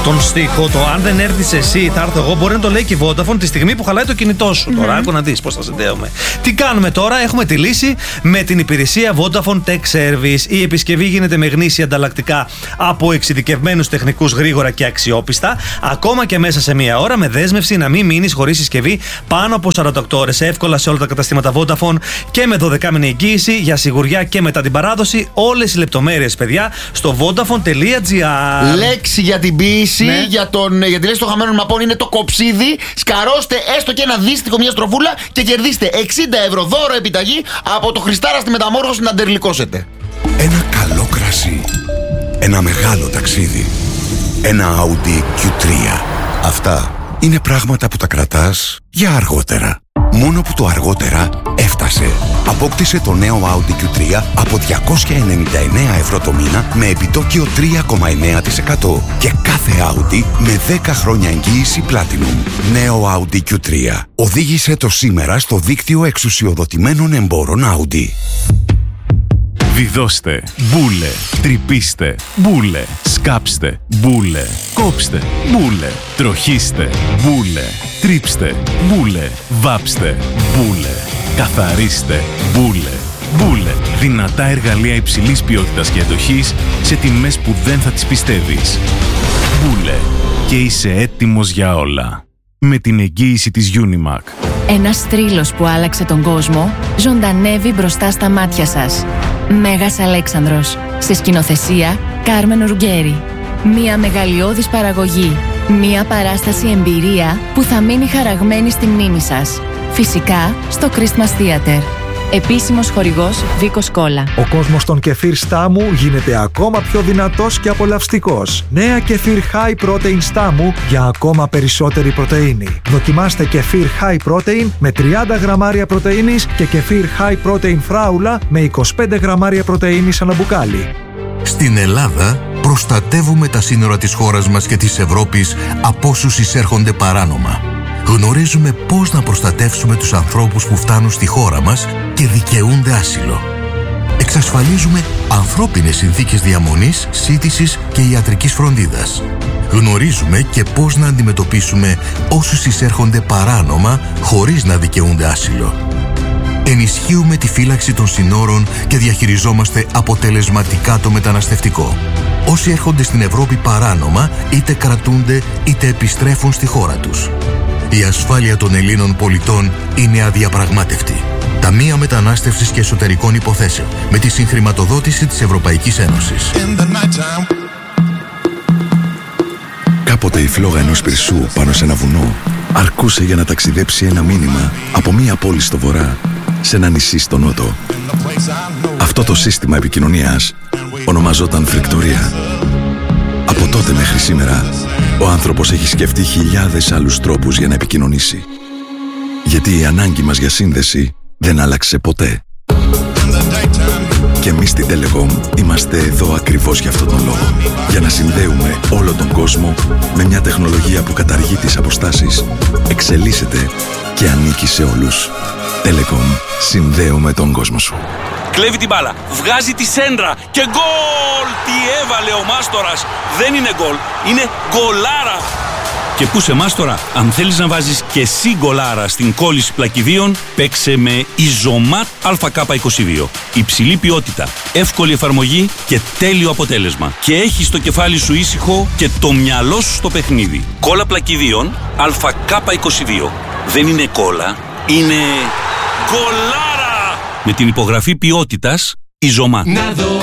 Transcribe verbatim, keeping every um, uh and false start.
τον στίχο, το αν δεν έρθεις εσύ θα έρθω εγώ, μπορεί να το λέει και η Vodafone τη στιγμή που χαλάει το κινητό σου. Mm-hmm. Τώρα, άκου να δεις πώς θα συνδέουμε. Τι κάνουμε τώρα, έχουμε τη λύση με την υπηρεσία Vodafone Tech Service. Η επισκευή γίνεται με γνήσια ανταλλακτικά από εξειδικευμένους τεχνικούς γρήγορα και αξιόπιστα, ακόμα και μέσα σε μία ώρα, με δέσμευση να μην μείνεις χωρίς συσκευή πάνω από σαράντα οκτώ ώρες. Εύκολα σε όλα τα καταστήματα Vodafone και με δωδεκάμηνη εγγύηση για σιγουριά και μετά την παράδοση. Όλες οι λεπτομέρειες, παιδιά, στο vodafone.gr. Λέξη για την ποίηση, ναι. για, τον, για τη λέξη των χαμένων μαπών είναι το κοψίδι. Σκαρώστε έστω και ένα δύστιχο, μια στροφούλα και κερδίστε εξήντα ευρώ δώρο επιταγή από το Χριστάρα στη μεταμόρφωση να ντερλικώσετε. Ένα καλό κρασί. Ένα μεγάλο ταξίδι. Ένα Audi κιου τρία. Αυτά είναι πράγματα που τα κρατάς για αργότερα. Μόνο που το αργότερα έφτασε. Απόκτησε το νέο Audi κιου τρία από διακόσια ενενήντα εννέα ευρώ το μήνα με επιτόκιο τρία κόμμα εννέα τοις εκατό και κάθε Audi με δέκα χρόνια εγγύηση Platinum. Νέο Audi κιου τρία. Οδήγησε το σήμερα στο δίκτυο εξουσιοδοτημένων εμπόρων Audi. Βιδώστε, μπούλε, τρυπήστε, μπούλε, σκάψτε, μπούλε, κόψτε, μπούλε, τροχίστε, μπούλε, τρίψτε, μπούλε, βάψτε, μπούλε, καθαρίστε, μπούλε, μπούλε. Δυνατά εργαλεία υψηλής ποιότητας και εντοχής σε τιμές που δεν θα τις πιστεύεις. Μπούλε, και είσαι έτοιμος για όλα. Με την εγγύηση της Unimac. Ένας θρύλος που άλλαξε τον κόσμο ζωντανεύει μπροστά στα μάτια σας. Μέγας Αλέξανδρος. Σε σκηνοθεσία Κάρμεν Ρουγκέρι. Μία μεγαλειώδης παραγωγή. Μία παράσταση εμπειρία που θα μείνει χαραγμένη στη μνήμη σας. Φυσικά στο Christmas Theater. Επίσημος χορηγός Βίκος Κόλλα. Ο κόσμος των κεφίρ Στάμου γίνεται ακόμα πιο δυνατός και απολαυστικός. Νέα κεφίρ High Protein Στάμου για ακόμα περισσότερη πρωτεΐνη. Δοκιμάστε κεφίρ High Protein με τριάντα γραμμάρια πρωτεΐνης και κεφίρ High Protein Φράουλα με είκοσι πέντε γραμμάρια πρωτεΐνης ανά μπουκάλι. Στην Ελλάδα προστατεύουμε τα σύνορα της χώρας μας και της Ευρώπης από όσους εισέρχονται παράνομα. Γνωρίζουμε πώς να προστατεύσουμε τους ανθρώπους που φτάνουν στη χώρα μας και δικαιούνται άσυλο. Εξασφαλίζουμε ανθρώπινες συνθήκες διαμονής, σύντησης και ιατρικής φροντίδας. Γνωρίζουμε και πώς να αντιμετωπίσουμε όσους εισέρχονται παράνομα χωρίς να δικαιούνται άσυλο. Ενισχύουμε τη φύλαξη των συνόρων και διαχειριζόμαστε αποτελεσματικά το μεταναστευτικό. Όσοι έρχονται στην Ευρώπη παράνομα είτε κρατούνται είτε επιστρέφουν στη χώρα τους. Η ασφάλεια των Ελλήνων πολιτών είναι αδιαπραγμάτευτη. Ταμεία Μετανάστευσης και Εσωτερικών Υποθέσεων με τη συγχρηματοδότηση της Ευρωπαϊκής Ένωσης. Κάποτε η φλόγα ενός πυρσού πάνω σε ένα βουνό αρκούσε για να ταξιδέψει ένα μήνυμα από μία πόλη στο βορρά σε ένα νησί στο νότο. Αυτό το σύστημα επικοινωνίας ονομαζόταν φρικτορία. Από τότε μέχρι σήμερα, ο άνθρωπος έχει σκεφτεί χιλιάδες άλλους τρόπους για να επικοινωνήσει. Γιατί η ανάγκη μας για σύνδεση δεν άλλαξε ποτέ. Και εμείς στην Telecom είμαστε εδώ ακριβώς για αυτόν τον λόγο. Για να συνδέουμε όλο τον κόσμο με μια τεχνολογία που καταργεί τις αποστάσεις, εξελίσσεται και ανήκει σε όλους. Telecom. Συνδέουμε τον κόσμο σου. Κλέβει την μπάλα, βγάζει τη σέντρα και γκολ! Τι έβαλε ο Μάστορας! Δεν είναι γκολ, είναι γκολάρα! Και πού σε Μάστορα, αν θέλεις να βάζεις και εσύ γκολάρα στην κόλληση πλακιδίων, παίξε με Ιζωμάτ Α Κ είκοσι δύο. Υψηλή ποιότητα, εύκολη εφαρμογή και τέλειο αποτέλεσμα. Και έχεις το κεφάλι σου ήσυχο και το μυαλό σου στο παιχνίδι. Κόλλα πλακιδίων Α Κ είκοσι δύο. Δεν είναι κόλλα, είναι γκολάρα! Με την υπογραφή ποιότητας Ιζωμάτ.